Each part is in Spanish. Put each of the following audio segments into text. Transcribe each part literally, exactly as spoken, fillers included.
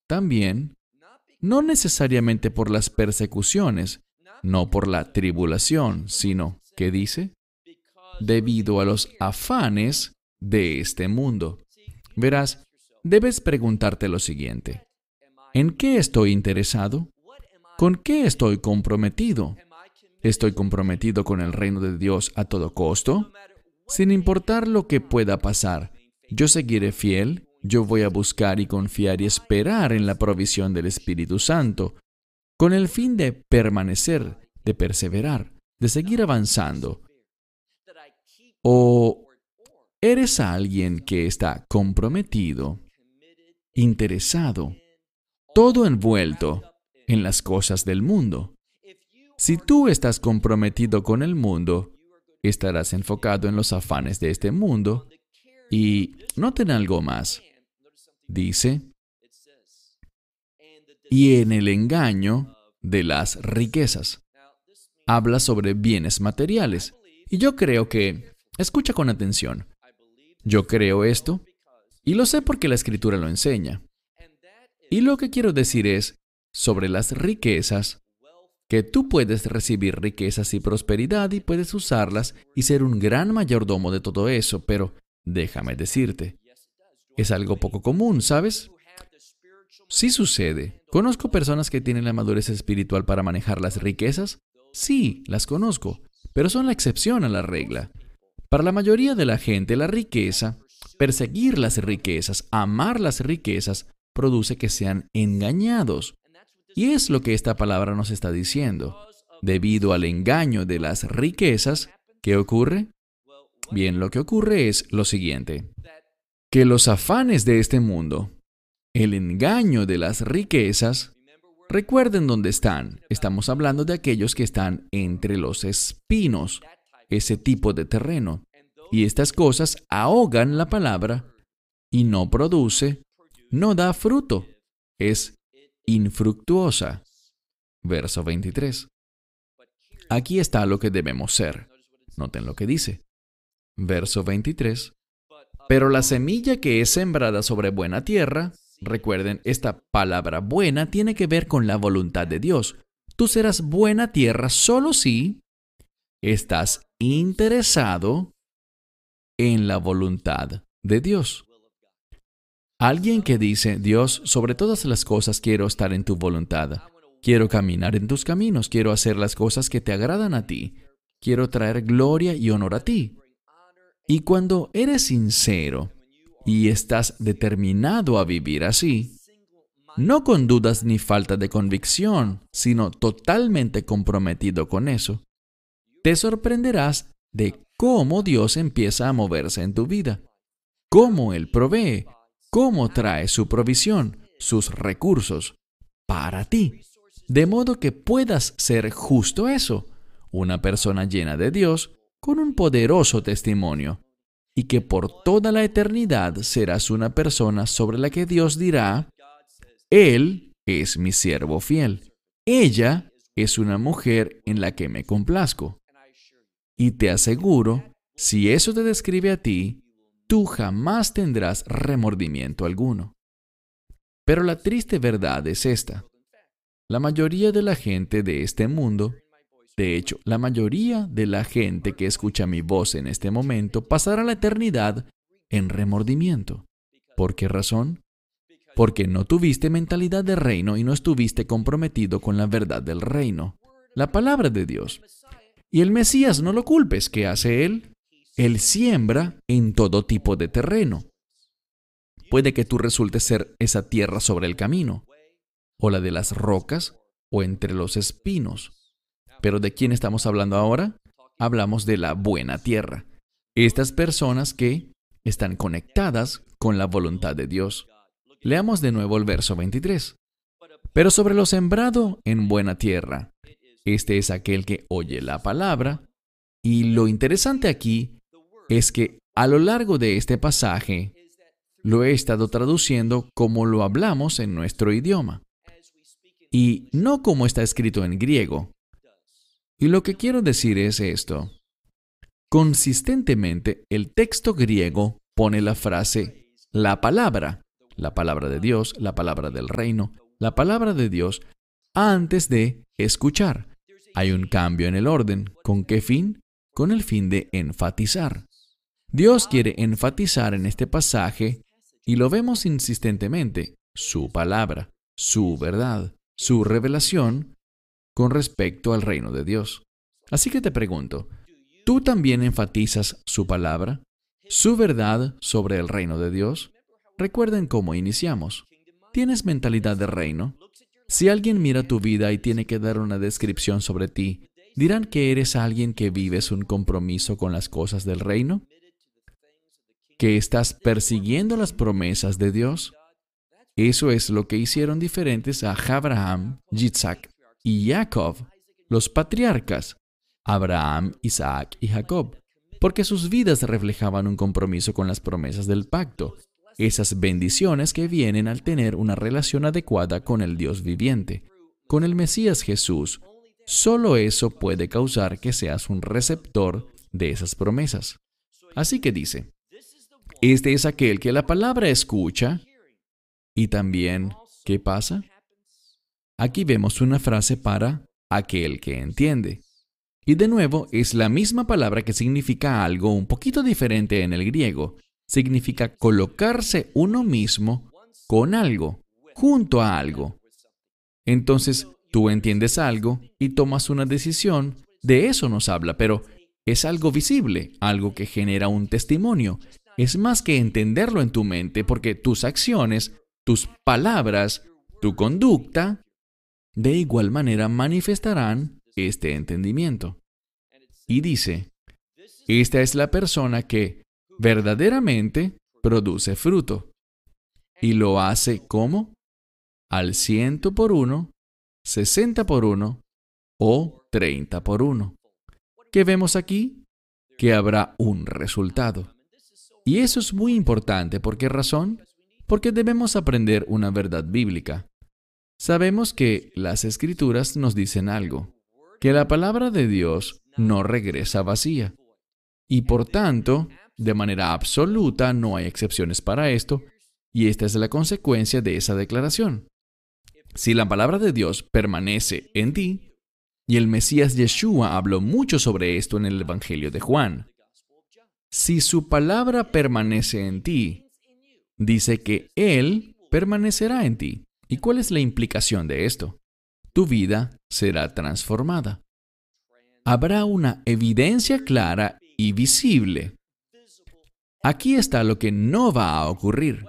también, no necesariamente por las persecuciones, no por la tribulación, sino, ¿qué dice? Debido a los afanes de este mundo. Verás, debes preguntarte lo siguiente. ¿En qué estoy interesado? ¿Con qué estoy comprometido? ¿Estoy comprometido con el reino de Dios a todo costo? Sin importar lo que pueda pasar, yo seguiré fiel, yo voy a buscar y confiar y esperar en la provisión del Espíritu Santo, con el fin de permanecer, de perseverar, de seguir avanzando. ¿O eres alguien que está comprometido, interesado, todo envuelto en las cosas del mundo? Si tú estás comprometido con el mundo, estarás enfocado en los afanes de este mundo. Y noten algo más. Dice, y en el engaño de las riquezas. Habla sobre bienes materiales. Y yo creo que, escucha con atención, yo creo esto, y lo sé porque la Escritura lo enseña. Y lo que quiero decir es, sobre las riquezas, que tú puedes recibir riquezas y prosperidad y puedes usarlas y ser un gran mayordomo de todo eso, pero déjame decirte, es algo poco común, ¿sabes? Sí sucede. ¿Conozco personas que tienen la madurez espiritual para manejar las riquezas? Sí, las conozco, pero son la excepción a la regla. Para la mayoría de la gente, la riqueza, perseguir las riquezas, amar las riquezas, produce que sean engañados. Y es lo que esta palabra nos está diciendo. Debido al engaño de las riquezas, ¿qué ocurre? Bien, lo que ocurre es lo siguiente. Que los afanes de este mundo, el engaño de las riquezas, recuerden dónde están. Estamos hablando de aquellos que están entre los espinos, ese tipo de terreno. Y estas cosas ahogan la palabra y no produce, no da fruto. Es infructuosa. Verso veintitrés. Aquí está lo que debemos ser. Noten lo que dice. Verso veintitrés. Pero la semilla que es sembrada sobre buena tierra, recuerden, esta palabra buena tiene que ver con la voluntad de Dios. Tú serás buena tierra solo si estás interesado en la voluntad de Dios. Alguien que dice, Dios, sobre todas las cosas quiero estar en tu voluntad. Quiero caminar en tus caminos, quiero hacer las cosas que te agradan a ti. Quiero traer gloria y honor a ti. Y cuando eres sincero y estás determinado a vivir así, no con dudas ni falta de convicción, sino totalmente comprometido con eso, te sorprenderás de cómo Dios empieza a moverse en tu vida, cómo Él provee, cómo trae su provisión, sus recursos para ti, de modo que puedas ser justo eso, una persona llena de Dios con un poderoso testimonio, y que por toda la eternidad serás una persona sobre la que Dios dirá, Él es mi siervo fiel, ella es una mujer en la que me complazco. Y te aseguro, si eso te describe a ti, tú jamás tendrás remordimiento alguno. Pero la triste verdad es esta. La mayoría de la gente de este mundo, de hecho, la mayoría de la gente que escucha mi voz en este momento, pasará la eternidad en remordimiento. ¿Por qué razón? Porque no tuviste mentalidad de reino y no estuviste comprometido con la verdad del reino, la palabra de Dios. Y el Mesías no lo culpes. ¿Qué hace Él? Él siembra en todo tipo de terreno. Puede que tú resultes ser esa tierra sobre el camino, o la de las rocas, o entre los espinos. ¿Pero de quién estamos hablando ahora? Hablamos de la buena tierra. Estas personas que están conectadas con la voluntad de Dios. Leamos de nuevo el verso veintitrés. Pero sobre lo sembrado en buena tierra, este es aquel que oye la palabra. Y lo interesante aquí es que a lo largo de este pasaje lo he estado traduciendo como lo hablamos en nuestro idioma y no como está escrito en griego. Y lo que quiero decir es esto. Consistentemente, el texto griego pone la frase, la palabra, la palabra de Dios, la palabra del reino, la palabra de Dios, antes de escuchar. Hay un cambio en el orden. ¿Con qué fin? Con el fin de enfatizar. Dios quiere enfatizar en este pasaje, y lo vemos insistentemente, su palabra, su verdad, su revelación con respecto al reino de Dios. Así que te pregunto, ¿tú también enfatizas su palabra, su verdad sobre el reino de Dios? Recuerden cómo iniciamos. ¿Tienes mentalidad de reino? Si alguien mira tu vida y tiene que dar una descripción sobre ti, ¿dirán que eres alguien que vives un compromiso con las cosas del reino? ¿Que estás persiguiendo las promesas de Dios? Eso es lo que hicieron diferentes a Abraham, Yitzhak y Jacob, los patriarcas, Abraham, Isaac y Jacob, porque sus vidas reflejaban un compromiso con las promesas del pacto, esas bendiciones que vienen al tener una relación adecuada con el Dios viviente, con el Mesías Jesús. Solo eso puede causar que seas un receptor de esas promesas. Así que dice, este es aquel que la palabra escucha. Y también, ¿qué pasa? Aquí vemos una frase para aquel que entiende. Y de nuevo, es la misma palabra que significa algo un poquito diferente en el griego. Significa colocarse uno mismo con algo, junto a algo. Entonces, tú entiendes algo y tomas una decisión. De eso nos habla, pero es algo visible, algo que genera un testimonio. Es más que entenderlo en tu mente, porque tus acciones, tus palabras, tu conducta, de igual manera manifestarán este entendimiento. Y dice, esta es la persona que verdaderamente produce fruto. Y lo hace ¿cómo? Al ciento por uno, sesenta por uno o treinta por uno. ¿Qué vemos aquí? Que habrá un resultado. Y eso es muy importante. ¿Por qué razón? Porque debemos aprender una verdad bíblica. Sabemos que las Escrituras nos dicen algo, que la palabra de Dios no regresa vacía. Y por tanto, de manera absoluta, no hay excepciones para esto, y esta es la consecuencia de esa declaración. Si la palabra de Dios permanece en ti, y el Mesías Yeshua habló mucho sobre esto en el Evangelio de Juan, si su palabra permanece en ti, dice que Él permanecerá en ti. ¿Y cuál es la implicación de esto? Tu vida será transformada. Habrá una evidencia clara y visible. Aquí está lo que no va a ocurrir.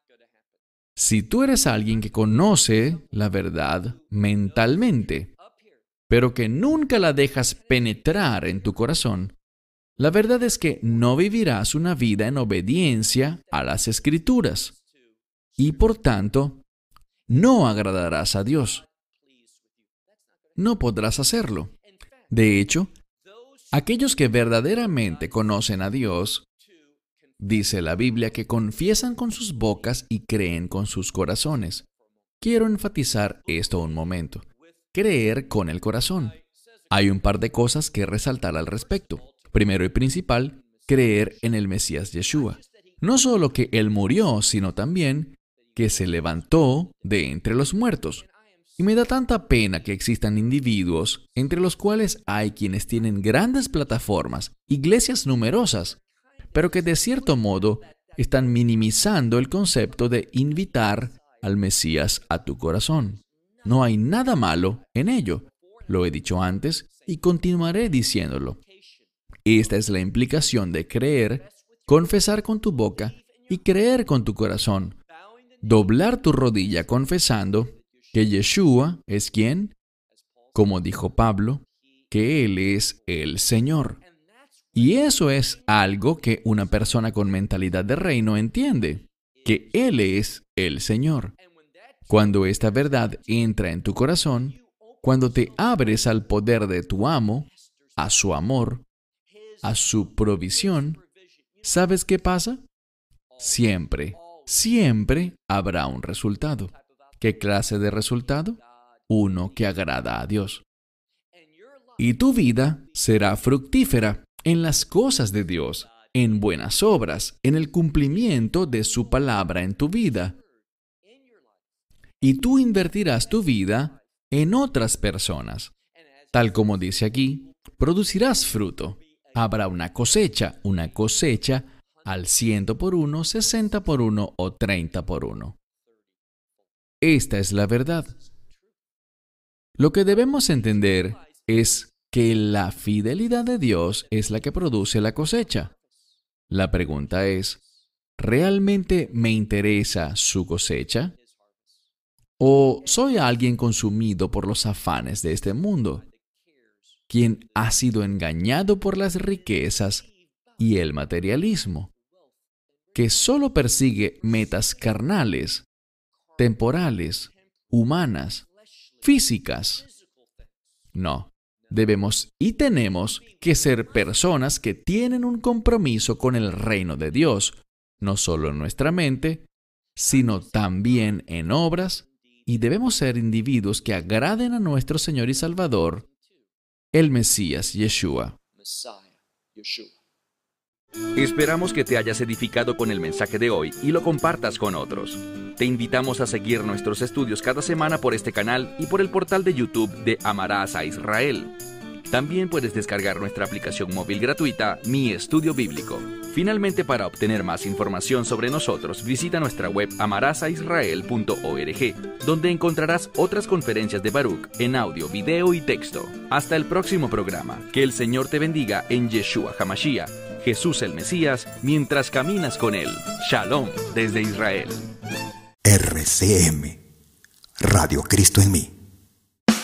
Si tú eres alguien que conoce la verdad mentalmente, pero que nunca la dejas penetrar en tu corazón, la verdad es que no vivirás una vida en obediencia a las Escrituras y, por tanto, no agradarás a Dios. No podrás hacerlo. De hecho, aquellos que verdaderamente conocen a Dios, dice la Biblia que confiesan con sus bocas y creen con sus corazones. Quiero enfatizar esto un momento. Creer con el corazón. Hay un par de cosas que resaltar al respecto. Primero y principal, creer en el Mesías Yeshua. No solo que Él murió, sino también que se levantó de entre los muertos. Y me da tanta pena que existan individuos, entre los cuales hay quienes tienen grandes plataformas, iglesias numerosas, pero que de cierto modo están minimizando el concepto de invitar al Mesías a tu corazón. No hay nada malo en ello. Lo he dicho antes y continuaré diciéndolo. Esta es la implicación de creer, confesar con tu boca y creer con tu corazón. Doblar tu rodilla confesando que Yeshua es quien, como dijo Pablo, que Él es el Señor. Y eso es algo que una persona con mentalidad de reino entiende, que Él es el Señor. Cuando esta verdad entra en tu corazón, cuando te abres al poder de tu amo, a su amor, a su provisión, ¿sabes qué pasa? Siempre, siempre habrá un resultado. ¿Qué clase de resultado? Uno que agrada a Dios. Y tu vida será fructífera en las cosas de Dios, en buenas obras, en el cumplimiento de su palabra en tu vida. y tú invertirás tu vida en otras personas. Tal como dice aquí, producirás fruto. Habrá una cosecha, una cosecha al ciento por uno, sesenta por uno o treinta por uno. Esta es la verdad. Lo que debemos entender es que la fidelidad de Dios es la que produce la cosecha. La pregunta es, ¿realmente me interesa su cosecha? ¿O soy alguien consumido por los afanes de este mundo, quien ha sido engañado por las riquezas y el materialismo, que solo persigue metas carnales, temporales, humanas, físicas? No, debemos y tenemos que ser personas que tienen un compromiso con el reino de Dios, no solo en nuestra mente, sino también en obras, y debemos ser individuos que agraden a nuestro Señor y Salvador, el Mesías Yeshua. Esperamos que te hayas edificado con el mensaje de hoy y lo compartas con otros. Te invitamos a seguir nuestros estudios cada semana por este canal y por el portal de YouTube de Amarás a Israel. También puedes descargar nuestra aplicación móvil gratuita, Mi Estudio Bíblico. Finalmente, para obtener más información sobre nosotros, visita nuestra web amarás a israel punto org, donde encontrarás otras conferencias de Baruch en audio, video y texto. Hasta el próximo programa. Que el Señor te bendiga en Yeshua HaMashiach, Jesús el Mesías, mientras caminas con Él. Shalom desde Israel. R C M, Radio Cristo en mí.